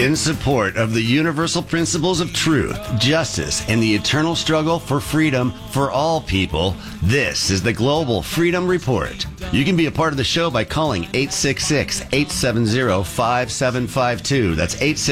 In support of the universal principles of truth, justice, and the eternal struggle for freedom for all people, this is the Global Freedom Report. You can be a part of the show by calling 866-870-5752. That's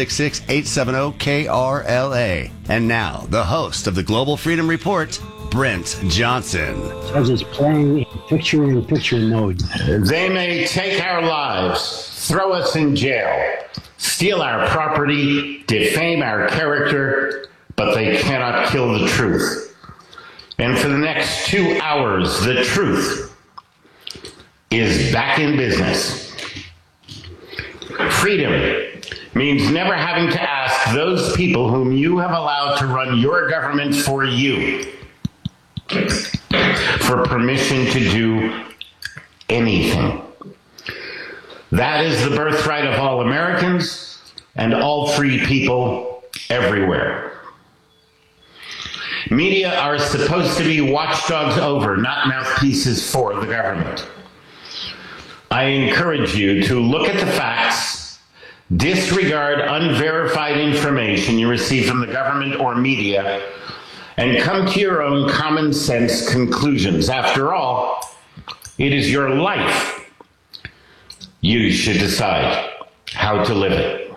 866-870-KRLA. And now, the host of the Global Freedom Report, Brent Johnson. Because it's playing picture-in-picture mode. They may take our lives, throw us in jail, steal our property, defame our character, but they cannot kill the truth. And for the next 2 hours, the truth is back in business. Freedom means never having to ask those people whom you have allowed to run your government for you for permission to do anything. That is the birthright of all Americans and all free people everywhere. Media are supposed to be watchdogs over, not mouthpieces for the government. I encourage you to look at the facts, disregard unverified information you receive from the government or media, and come to your own common sense conclusions. After all, it is your life. You should decide how to live it.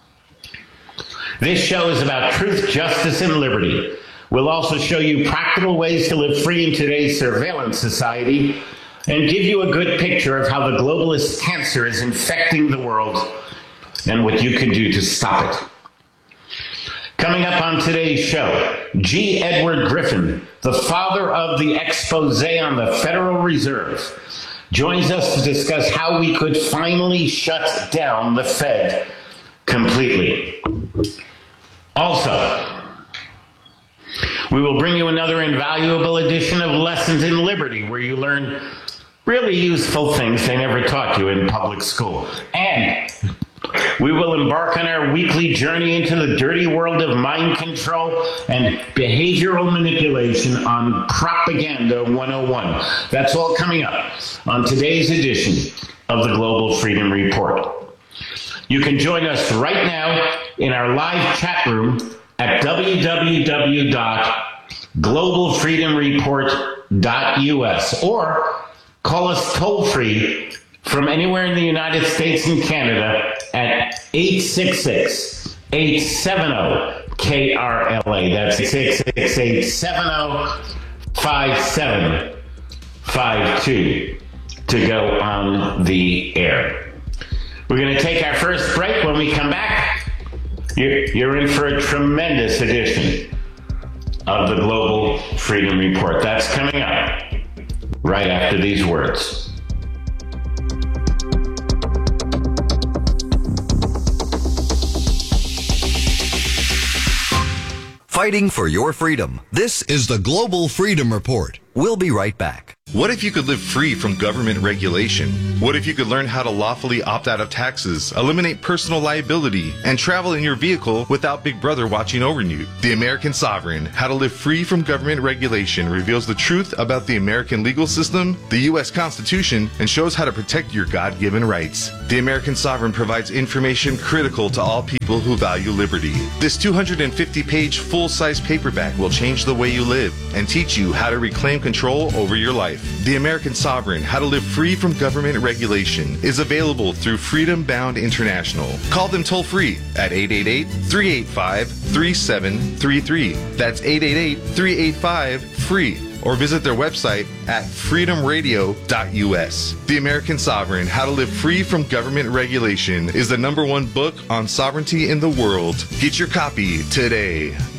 This show is about truth, justice, and liberty. We'll also show you practical ways to live free in today's surveillance society and give you a good picture of how the globalist cancer is infecting the world and what you can do to stop it. Coming up on today's show, G. Edward Griffin, the father of the expose on the Federal Reserve, joins us to discuss how we could finally shut down the Fed completely. Also, we will bring you another invaluable edition of Lessons in Liberty, where you learn really useful things they never taught you in public school. And we will embark on our weekly journey into the dirty world of mind control and behavioral manipulation on Propaganda 101. That's all coming up on today's edition of the Global Freedom Report. You can join us right now in our live chat room at www.globalfreedomreport.us or call us toll-free from anywhere in the United States and Canada at 866-870-KRLA. That's 866-870-5752 to go on the air. We're going to take our first break. When we come back, you're in for a tremendous edition of the Global Freedom Report. That's coming up right after these words. Fighting for your freedom. This is the Global Freedom Report. We'll be right back. What if you could live free from government regulation? What if you could learn how to lawfully opt out of taxes, eliminate personal liability, and travel in your vehicle without Big Brother watching over you? The American Sovereign, How to Live Free from Government Regulation, reveals the truth about the American legal system, the U.S. Constitution, and shows how to protect your God-given rights. The American Sovereign provides information critical to all people who value liberty. This 250-page full-size paperback will change the way you live and teach you how to reclaim control over your life. The American Sovereign, How to Live Free from Government Regulation, is available through Freedom Bound International. Call them toll-free at 888-385-3733. That's 888-385-FREE. Or visit their website at freedomradio.us. The American Sovereign, How to Live Free from Government Regulation is the #1 book on sovereignty in the world. Get your copy today.